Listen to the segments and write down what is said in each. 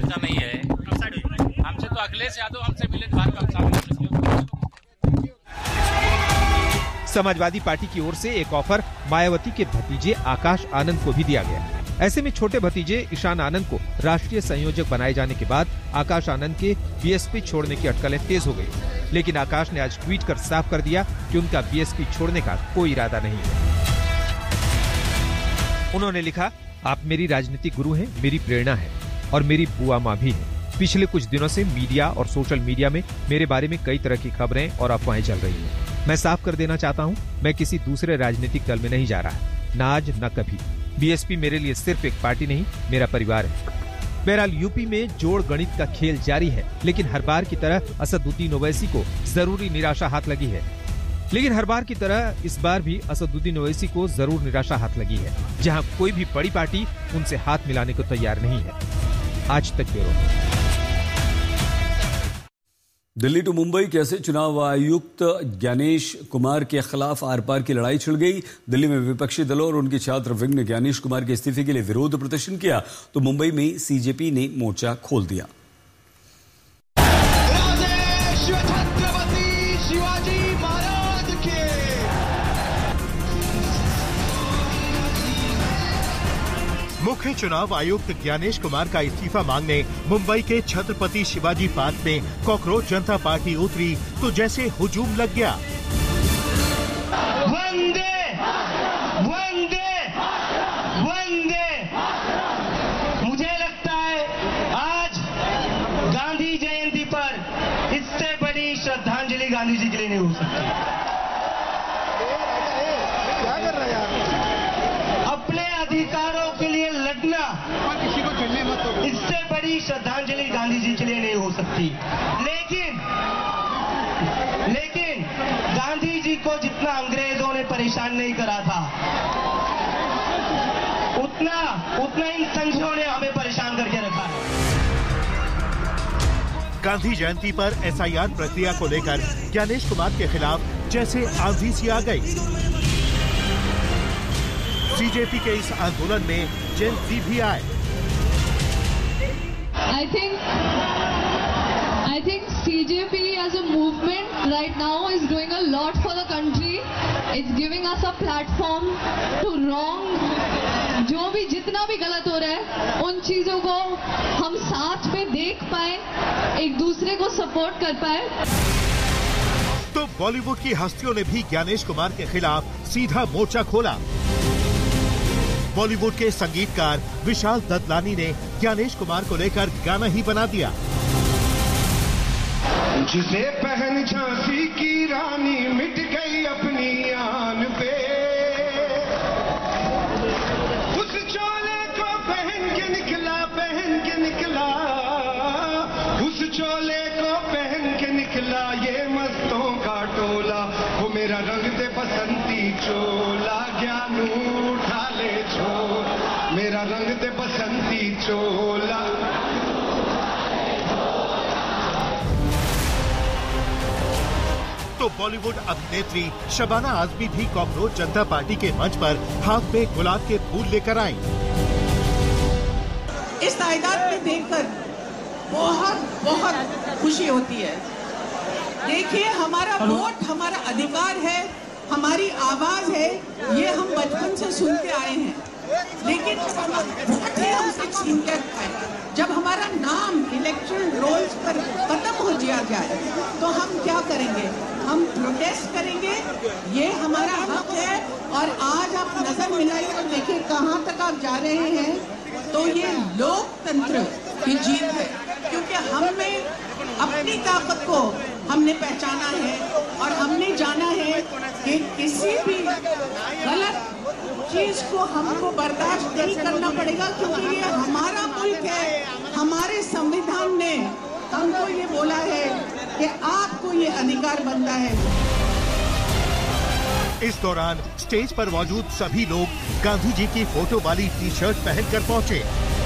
आवश्यकता नहीं है। हमसे तो अखिलेश यादव हमसे मिले बात। समाजवादी पार्टी की ओर से एक ऑफर मायावती के भतीजे आकाश आनंद को भी दिया गया। ऐसे में छोटे भतीजे ईशान आनंद को राष्ट्रीय संयोजक बनाए जाने के बाद आकाश आनंद के बीएसपी छोड़ने की अटकलें तेज हो गई। लेकिन आकाश ने आज ट्वीट कर साफ कर दिया कि उनका बीएसपी छोड़ने का कोई इरादा नहीं है। उन्होंने लिखा, आप मेरी राजनीतिक गुरु हैं, मेरी प्रेरणा है और मेरी बुआ माँ भी है। पिछले कुछ दिनों से मीडिया और सोशल मीडिया में मेरे बारे में कई तरह की खबरें और अफवाहें चल रही हैं। मैं साफ कर देना चाहता हूं, मैं किसी दूसरे राजनीतिक दल में नहीं जा रहा, ना आज न कभी। बीएसपी मेरे लिए सिर्फ एक पार्टी नहीं, मेरा परिवार है। बहरहाल यूपी में जोड़ गणित का खेल जारी है, लेकिन हर बार की तरह असदुद्दीन ओवैसी को जरूरी निराशा हाथ लगी है। लेकिन हर बार की तरह इस बार भी असदुद्दीन ओवैसी को जरूर निराशा हाथ लगी है, जहां कोई भी बड़ी पार्टी उनसे हाथ मिलाने को तैयार नहीं है। आज तक ब्यूरो। दिल्ली टू मुंबई कैसे चुनाव आयुक्त ज्ञानेश कुमार के खिलाफ आर पार की लड़ाई छिड़ गई। दिल्ली में विपक्षी दलों और उनके छात्र विंग ने ज्ञानेश कुमार के इस्तीफे के लिए विरोध प्रदर्शन किया, तो मुंबई में सीजेपी ने मोर्चा खोल दिया। मुख्य चुनाव आयुक्त ज्ञानेश कुमार का इस्तीफा मांगने मुंबई के छत्रपति शिवाजी पार्क में कॉकरोच जनता पार्टी उतरी तो जैसे हुजूम लग गया। वंदे वंदे वंदे। मुझे लगता है आज गांधी जयंती पर इससे बड़ी श्रद्धांजलि गांधी जी के लिए नहीं हो सकती। क्या कर रहा है? अपने अधिकारों के लिए लड़ना, किसी को चलने मत दो, इससे बड़ी श्रद्धांजलि गांधी जी के लिए नहीं हो सकती। लेकिन गांधी जी को जितना अंग्रेजों ने परेशान नहीं करा था, उतना इन संघियों ने हमें परेशान करके रखा है। गांधी जयंती पर एसआईआर प्रक्रिया को लेकर ज्ञानेश कुमार के खिलाफ जैसे आंधी सी आ गई। बीजेपी के इस आंदोलन में जेन जी भी आए। I think CJP as a movement right now is doing a lot for the country. It's giving us a platform to wrong. जो भी जितना भी गलत हो रहा है उन चीजों को हम साथ में देख पाए, एक दूसरे को सपोर्ट कर पाए। तो बॉलीवुड की हस्तियों ने भी ज्ञानेश कुमार के खिलाफ सीधा मोर्चा खोला। बॉलीवुड के संगीतकार विशाल ददलानी ने ज्ञानेश कुमार को लेकर गाना ही बना दिया। जिसे पहन झांसी की रानी मिट गई अपनी आन पे, उस चोले को पहन के निकला, उस चोले को पहन के निकला ये मस्तों का टोला। वो मेरा रंग दे बसंती चोला, ज्ञानू उठा ले छोला, मेरा रंग दे बसंती चोला। तो बॉलीवुड अभिनेत्री शबाना आजमी भी कॉकरोच जनता पार्टी के मंच पर हाथ में गुलाब के फूल लेकर आई। इस तादाद में देखकर बहुत खुशी होती है। देखिए, हमारा वोट हमारा अधिकार है, हमारी आवाज है, ये हम बचपन से सुनते आए हैं। लेकिन वोट ही हमसे छीन कर आए। जब हमारा नाम इलेक्शन रोल्स पर खत्म हो जाए तो हम क्या करेंगे? हम प्रोटेस्ट करेंगे, ये हमारा हक है। और आज आप नजर मिलाइए और देखिए कहाँ तक आप जा रहे हैं। तो ये लोकतंत्र की जीत है, क्योंकि हमें अपनी ताकत को हमने पहचाना है और हमने जाना है कि किसी भी गलत चीज को हमको बर्दाश्त नहीं करना पड़ेगा, क्योंकि ये हमारा मुल्क है। हमारे संविधान ने हमको ये बोला है कि आपको ये अधिकार बनता है। इस दौरान स्टेज पर मौजूद सभी लोग गांधी जी की फोटो वाली टी शर्ट पहनकर पहुंचे।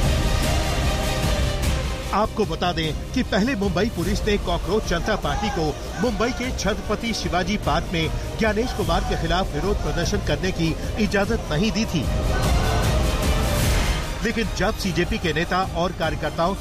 आपको बता दें कि पहले मुंबई पुलिस ने कॉकरोच जनता पार्टी को मुंबई के छत्रपति शिवाजी पार्क में ज्ञानेश कुमार के खिलाफ विरोध प्रदर्शन करने की इजाजत नहीं दी थी। लेकिन जब सीजेपी के नेता और कार्यकर्ताओं